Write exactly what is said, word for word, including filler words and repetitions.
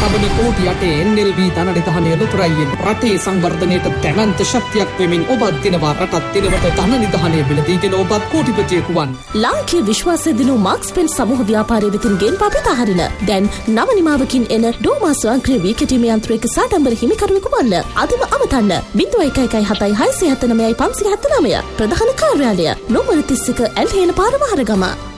ලබන කෝටි අටේ එන් එල් බී ධනනිධානය ලොතරැයියෙන් රටේ සංවර්ධනයට දැවැන්ත ශක්තියක් වෙමින් ඔබත් දිනවා රටත් දිනවට ධනනිධානය බිලදීගෙන ඔබත් කෝටිපතියෙකු වන්. ලාංකීය විශ්වාසය දිනු මාක්ස් පෙන් සමූහ ව්‍යාපාරය වෙතින් ගෙන් පපිතා හරින. දැන් නව නිමාවකින් එන ඩෝමා ස්වයංක්‍රීය වී කෙටීම යන්ත්‍රයක සාඩම්බර හිමිකරුවෙකු වන්න. අදම අමතන්න වින්දු එක එකයි හතයි හයසිය හත නවයයි පන්සිය හත නවය. ප්‍රධාන කාර්යාලය නොමල තිස් එක ඇල්හේන පාර මහරගම.